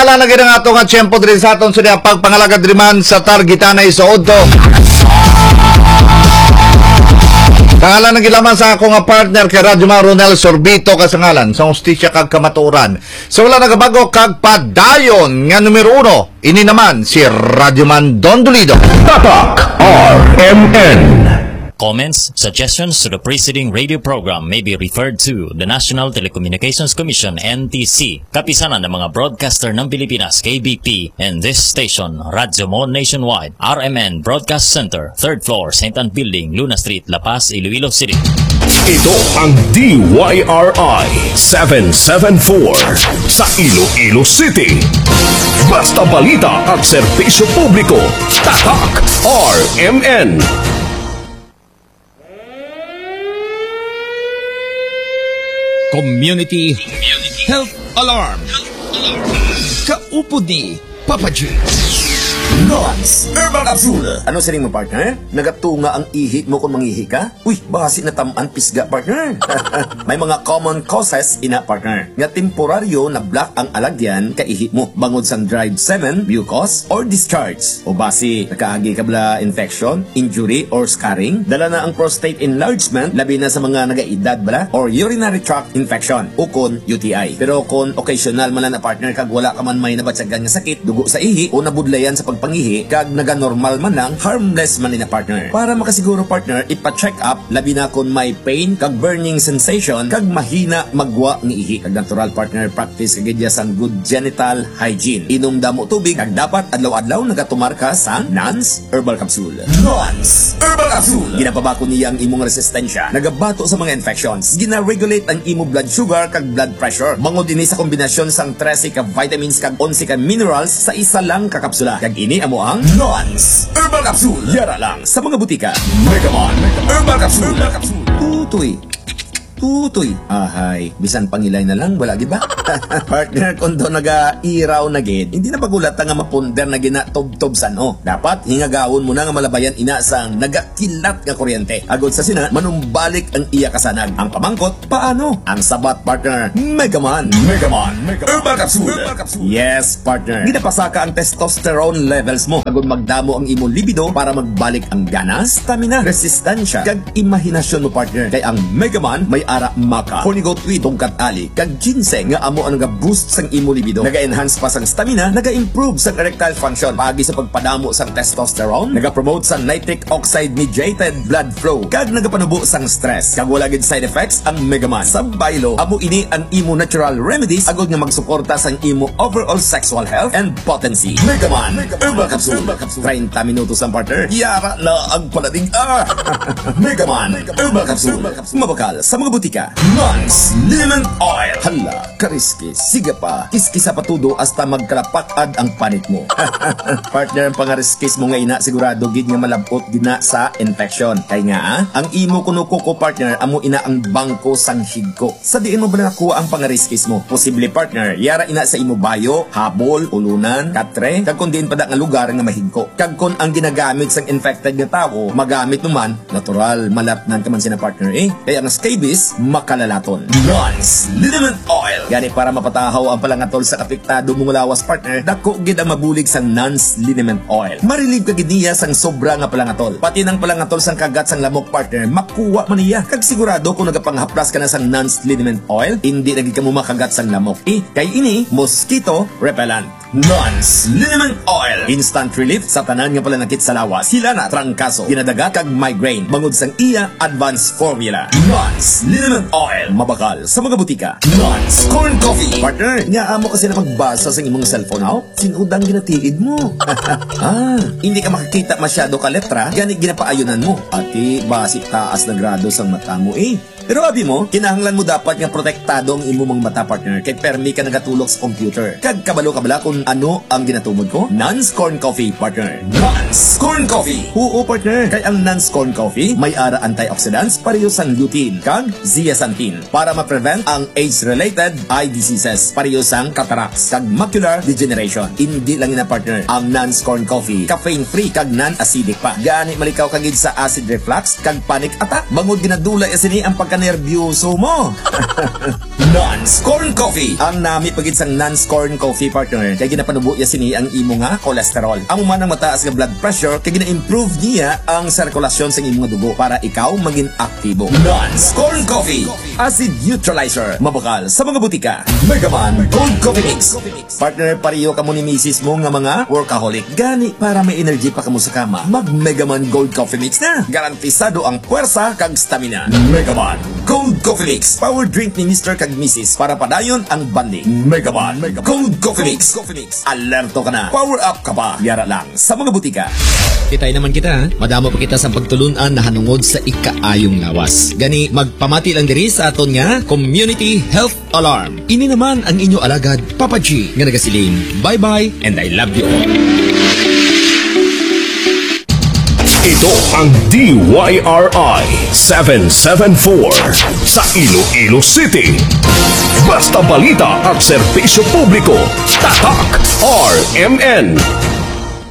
Samtala lagi ng ato nga tiyempo din sa aton sa pagpangalagad riman sa targetana isuod to. Kangalan ng ilaman sa ako nga partner kay Radyo Man Ronel Sorbito kasangalan sa hustisya kag kamatuoran. So wala nagabago kag padayon nga numero 1. Ini naman si Radyo Man Don Dolido. Tatak RMN. Comments, suggestions to the preceding radio program may be referred to the National Telecommunications Commission NTC, kapisanan ng mga broadcaster ng Pilipinas KBP, and this station, Radyo Mon Nationwide, RMN Broadcast Center, 3rd floor, St. Anne Building, Luna Street, La Paz, Iloilo City. Ito ang DYRI 774 sa Iloilo City. Basta balita at serbisyo publiko. Tatak RMN. Community Health Alarm. Kaupod ni Papa G. Nons Herbal Capsule. Ano sa mo, partner? Nagatunga ang ihi mo kung mangihi ka? Uy, basi na tamaan pisga, partner. May mga common causes ina, partner. Nga temporaryo na block ang alagyan ka ihi mo. Bangod sang dried semen, mucus, or discharge. O basi, nakaagi ka bala infection, injury, or scarring. Dala na ang prostate enlargement, labi na sa mga nagaedad bala, or urinary tract infection, o kon UTI. Pero kung occasional man na partner, kag wala ka man may nabatsagan nga sakit, dugo sa ihi, o nabudlayan sa pagpangihi, kag naga-normal man lang, harmless man na partner. Para makasiguro, partner, ipa-check up, labi na kung may pain, kag burning sensation, kag mahina magwa ng ihi. Kag natural, partner, practice kagidya sang good genital hygiene. Inom damo tubig, kag dapat adlaw-adlaw nagatumar ka sa Nons Herbal Capsule. Nons Herbal Capsule. Ginapabako niya ang imong resistensya, nagabato sa mga infections, gina-regulate ang imong blood sugar kag blood pressure. Mangod ini sa kombinasyon sang 13 ka vitamins kag 11 ka minerals sa isa lang ka kapsula. Kag ini amo ang Nons Herbal Capsule. Yara lang sa mga butika. Megamon Herbal Capsule. Tutoy. Ahay, bisan pangilay na lang, wala di ba? Partner, kung doon naga-iraw na gid, hindi na pagulat nga mapunder na ginatob-tob san o. Dapat hingagawon mo na nga malabayan ina sang nagakilat nga kuryente. Agod sa sina, manumbalik ang iya kasanag. Ang pamangkot, paano? Ang sabat, partner, Megaman Herbal Capsule. Yes, partner. Ginapasaka ang testosterone levels mo. Agod magdamo ang imo libido para magbalik ang gana, stamina, resistensya, kag imahinasyon mo, partner. Kay ang Megaman may ara maka, Hornigoat tungkat ali, kag ginseng nga amo ang nag-boost sang imo libido. Naga-enhance pa sang stamina, naga-improve sang erectile function, pagi sa pagpadamo sang testosterone, naga-promote sang nitric oxide mediated blood flow, kag nagapanubo sang stress. Kag wala gid side effects ang Megaman. Sa baylo, amo ini ang imo natural remedies agod nga magsuporta sang imo overall sexual health and potency. Megaman Herbal Capsule. 30 minutos ang partner. Yara na ang palading. Megaman Herbal Capsule. Mabakal sa mga butika. Nons Liniment Oil. Hala, kariski. Sige pa. Kiskisa patudo hasta magkalapakad ang panit mo. Partner, ang pangariskis mo nga ina, sigurado gid nga malabot gina sa infection. Kay nga, ang imo kunukuko, partner, amo ina ang bangko sang higko. Sa diin mo ba nakuha ang pangariskis mo? Posible, partner, yara ina sa imo bayo, habol, ulunan, katre, kag kung diin pa nga lugar nga mahigko. Kag kung ang ginagamit sang infected nga tao, magamit naman, natural, malapnan ka man sina, partner, eh. Kaya ang scabies, makalalaton. Nons Liniment Oil. Gani para mapatahaw ang palangatol sa apektado mong lawas, partner, dako gid ang mabulig sang Nons Liniment Oil. Marilib ka gid niya sang sobra nga palangatol. Pati nang palangatol sang kagat sang lamok, partner, makuha man niya. Kag sigurado kung nagapanghaplas ka na sang Nons Liniment Oil, hindi na gid ka mo makagat sang lamok. Kay ini mosquito repellent. Nons Liniment Oil. Instant relief sa tanan nga palanakit sa lawas. Sila na trangkaso, ginadaga kag migraine. Bangod sang iya advanced formula. Nons Liniment Oil. Mabakal sa mga butika. Nons Corn Coffee. Partner, nga amo kasi na magbasa sa imong cellphone now. Sinudang ginatiid mo. Hindi ka makakita masyado ka letra, gani ginapaayunan mo. Ati, basi taas na grado sa mata mo Pero abi mo, kinahanglan mo dapat nga protektado ang imo mga mata, partner, kay permi ka nagatulog sa computer. Kag kabalo ka bala kung ano ang ginatumod ko? Nons Corn Coffee, partner. Nons Corn Coffee. Oo, partner. Kay ang Nons Corn Coffee may ara antioxidants pareho sang lutein kag zeaxanthin para ma-prevent ang age-related eye diseases. diseases, parehosang cataracts, kag macular degeneration. Hindi lang ina partner ang non-scorn coffee. Caffeine-free kag non-acidic pa. Gani malikaw kagid sa acid reflux kag panic attack. Bangod ginadula sini ang pagkanerbyoso mo. Non-scorn coffee. Ang nami pagid sang non-scorn coffee partner kay ginapanubo ya sini ang imo nga cholesterol. Ang manang mataas nga blood pressure kay gina-improve niya ang sirkulasyon sa imo nga dugo para ikaw maging aktibo. Non-scorn coffee. Acid neutralizer. Mabakal sa mga butika. Megaman Gold Coffee Mix. Partner, pareho ka mo ni misis mo nga mga workaholic. Gani para may energy pa kamo sa kama. Mag Megaman Gold Coffee Mix na. Garantisado ang puwersa kag stamina. Megaman Gold Coffee Mix. Power drink ni Mr. kag Mrs. para padayon ang banding. Megaman Gold Coffee Mix. Alerto ka na. Power up ka pa. Yara lang sa mga butika. Kitay naman kita, madamo pa kita sa pagtulunan na hanungod sa ikaayong lawas. Gani, magpamati lang diri sa aton nga Community Health Alarm. Ini naman ang inyo alagad, Papa G, nga nagasiling, bye-bye and I love you all. Ito ang DYRI 774 sa Iloilo City. Basta balita at serbisyo publiko. Tatak RMN.